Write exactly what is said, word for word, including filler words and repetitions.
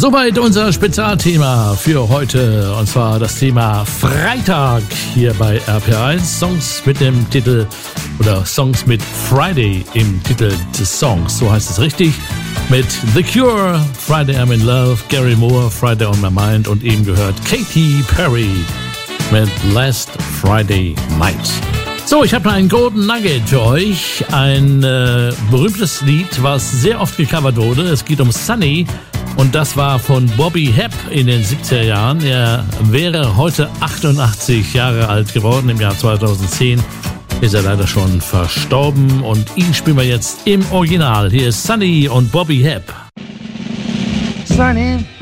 Soweit unser Spezialthema für heute, und zwar das Thema Freitag hier bei R P R eins. Songs mit dem Titel oder Songs mit Friday im Titel des Songs, so heißt es richtig. Mit The Cure, Friday I'm in Love, Gary Moore, Friday on My Mind und eben gehört Katy Perry mit Last Friday Night. So, ich habe noch einen Golden Nugget für euch, ein äh, berühmtes Lied, was sehr oft gecovert wurde. Es geht um Sunny. Und das war von Bobby Hebb in den siebziger Jahren. Er wäre heute achtundachtzig Jahre alt geworden. Im Jahr zweitausendzehn ist er leider schon verstorben. Und ihn spielen wir jetzt im Original. Hier ist Sunny und Bobby Hebb. Sunny,